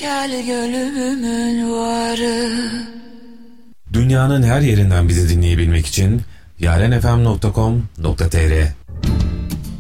Gel gönlümün varı. Dünyanın her yerinden bizi dinleyebilmek için yarenfm.com.tr